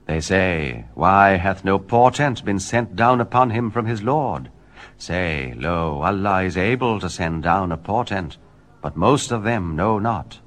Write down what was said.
They say, Why hath no portent been sent down upon him from his Lord? Say, Lo, Allah is able to send down a portent, but most of them know not.